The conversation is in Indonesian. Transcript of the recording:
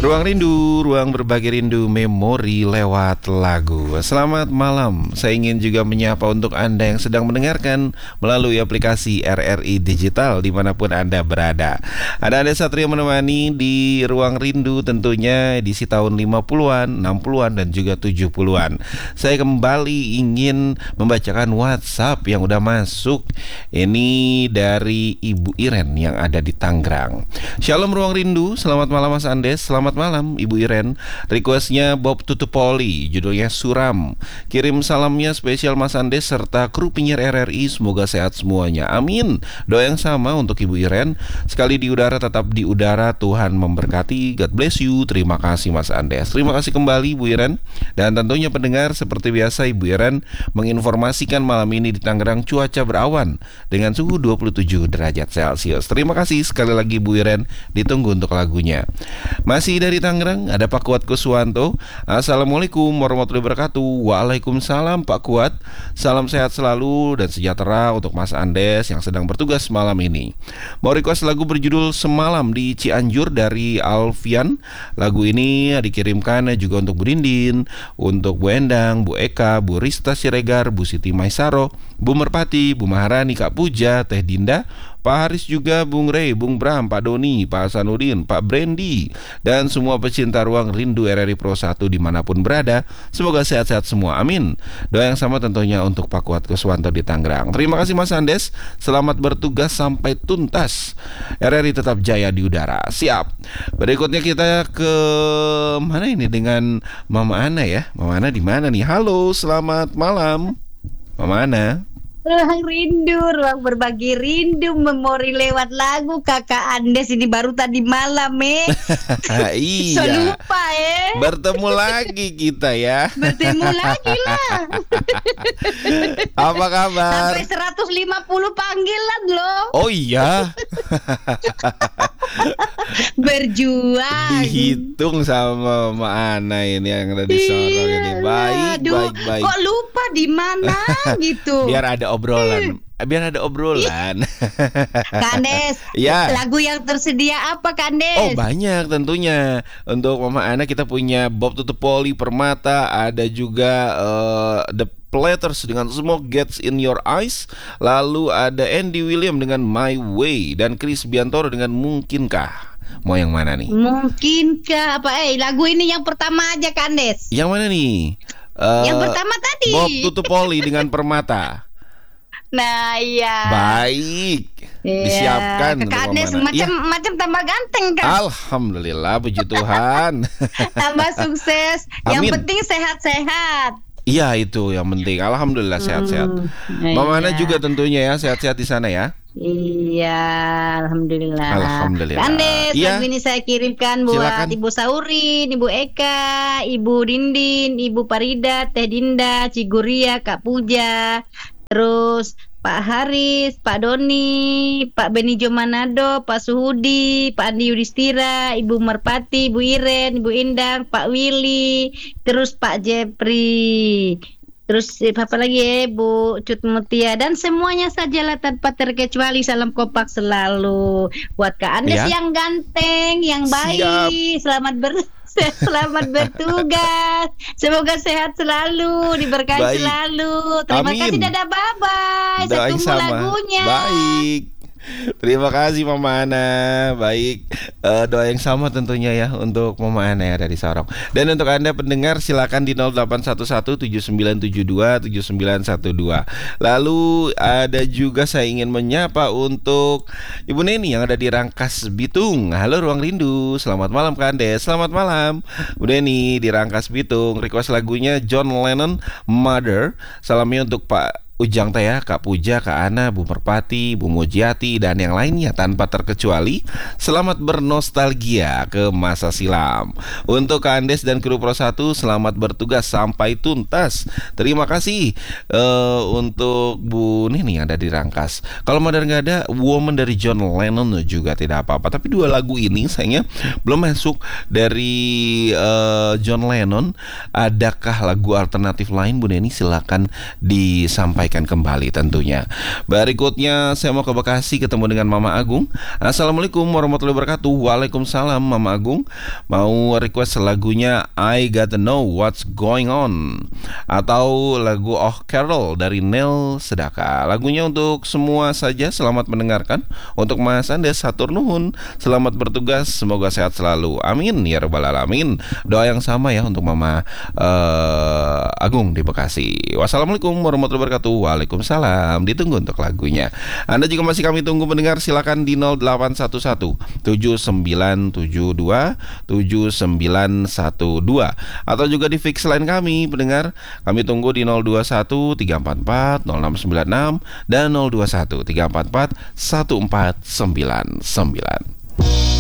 Ruang Rindu, ruang berbagi rindu memori lewat lagu. Selamat malam, saya ingin juga menyapa untuk Anda yang sedang mendengarkan melalui aplikasi RRI Digital dimanapun Anda berada. Ada Satria menemani di Ruang Rindu tentunya edisi tahun 50-an, 60-an dan juga 70-an. Saya kembali ingin membacakan WhatsApp yang udah masuk. Ini dari Ibu Iren yang ada di Tangerang. Shalom Ruang Rindu, selamat malam Mas Andes. Selamat malam Ibu Iren. Requestnya Bob Tutupoli, judulnya Suram. Kirim salamnya spesial Mas Andes serta kru penyiar RRI, semoga sehat semuanya. Amin. Doa yang sama untuk Ibu Iren. Sekali di udara tetap di udara, Tuhan memberkati. God bless you. Terima kasih Mas Andes. Terima kasih kembali Ibu Iren. Dan tentunya pendengar, seperti biasa Ibu Iren menginformasikan malam ini di Tangerang cuaca berawan dengan suhu 27 derajat Celcius. Terima kasih sekali lagi Bu Iren. Ditunggu untuk lagunya. Masih dari Tangerang ada Pak Kuat Kuswanto. Assalamualaikum warahmatullahi wabarakatuh. Waalaikumsalam Pak Kuat. Salam sehat selalu dan sejahtera untuk Mas Andes yang sedang bertugas malam ini. Mau request lagu berjudul Semalam di Cianjur dari Alfian. Lagu ini dikirimkan juga untuk Bu Dindin, untuk Bu Endang, Bu Eka, Bu Rista Siregar, Bu Siti Maisaro, Bu Merpati, Bu Maharani, Kak Puja, Teh Dinda, Pak Haris juga, Bung Rey, Bung Bram, Pak Doni, Pak Hasanuddin, Pak Brandy, dan semua pecinta Ruang Rindu RRI Pro 1 dimanapun berada. Semoga sehat-sehat semua, amin. Doa yang sama tentunya untuk Pak Kuat Kuswanto di Tangerang. Terima kasih Mas Andes, selamat bertugas sampai tuntas. RRI tetap jaya di udara. Siap. Berikutnya kita ke mana ini dengan Mama Ana ya. Mama Ana di mana nih? Halo, selamat malam Mama Ana. Ruang rindu, ruang berbagi rindu, memori lewat lagu Kakak Andes ini baru tadi malam Iya. So lupa Bertemu lagi kita ya. Bertemu lagi lah. Apa kabar? Sampai 150 panggilan loh. Oh iya. Berjuang. Dihitung sama Mama Ana ini yang ada di Sorong ini. Baik. Kok lupa di mana gitu. Biar ada obrolan. Kandes, ya. Lagu yang tersedia apa Kandes? Oh banyak tentunya. Untuk Mama Ana kita punya Bob Tutupoli Permata. Ada juga The Platters dengan Smoke Gets in Your Eyes. Lalu ada Andy William dengan My Way. Dan Chris Biantoro dengan Mungkinkah. Mau yang mana nih? Mungkinkah apa lagu ini yang pertama aja Kandes. Yang mana nih? Yang pertama tadi Bob Tutupoli dengan Permata. Nah iya. Baik. Disiapkan Kandes macam tambah ganteng kan. Alhamdulillah, puji Tuhan. Tambah sukses. Amin. Yang penting sehat-sehat. Iya itu yang penting. Alhamdulillah sehat-sehat. Mama Ana juga tentunya ya sehat-sehat di sana ya. Iya, alhamdulillah. Kandes, lagu ini saya kirimkan buat Silakan. Ibu Saurin, Ibu Eka, Ibu Dindin, Ibu Parida, Teh Dinda, Ciguria, Kak Puja, terus Pak Haris, Pak Doni, Pak Benijo Manado, Pak Suhudi, Pak Andi Yudhistira, Ibu Merpati, Ibu Iren, Ibu Indang, Pak Willy, terus Pak Jepri. Terus apa lagi Bu Cut Mutia dan semuanya sajalah tanpa terkecuali. Salam kompak selalu buat Kak Andes yang ganteng, yang baik. Selamat bertugas. Semoga sehat selalu, diberkahi selalu. Terima kasih, dadah, bye-bye. Saya tunggu lagunya. Baik. Terima kasih Mama Ana. Baik, doa yang sama tentunya ya untuk Mama Ana yang ada di Sorong. Dan untuk Anda pendengar silakan di 0811-7972-7912. Lalu ada juga saya ingin menyapa untuk Ibu Neni yang ada di Rangkas Bitung. Halo Ruang Rindu, selamat malam Kak Andes. Selamat malam Bu Neni di Rangkas Bitung. Request lagunya John Lennon, Mother. Salamnya untuk Pak Ujang Teh ya, Kak Puja, Kak Ana, Bu Merpati, Bu Mujiati, dan yang lainnya tanpa terkecuali. Selamat bernostalgia ke masa silam. Untuk Kak Andes dan kru Pro 1, selamat bertugas sampai tuntas. Terima kasih untuk Bu Nini yang ada di Rangkas. Kalau modern nggak ada, Woman dari John Lennon juga tidak apa-apa. Tapi dua lagu ini sayangnya belum masuk dari John Lennon. Adakah lagu alternatif lain Bu Nini? Silakan disampaikan disampaikan kembali tentunya. Berikutnya saya mau ke Bekasi ketemu dengan Mama Agung. Assalamualaikum warahmatullahi wabarakatuh. Waalaikumsalam Mama Agung. Mau request lagunya I Gotta Know What's Going On atau lagu Oh Carol dari Neil Sedaka. Lagunya untuk semua saja, selamat mendengarkan. Untuk Mas Andes hatur nuhun, selamat bertugas, semoga sehat selalu. Amin ya rabbal alamin. Doa yang sama ya untuk Mama Agung di Bekasi. Wassalamualaikum warahmatullahi wabarakatuh. Waalaikumsalam. Ditunggu untuk lagunya. Anda juga masih kami tunggu mendengar, silakan di 0811 7972 7912 atau juga di fix line kami pendengar. Kami tunggu di 021 344 0696 dan 021 344 1499.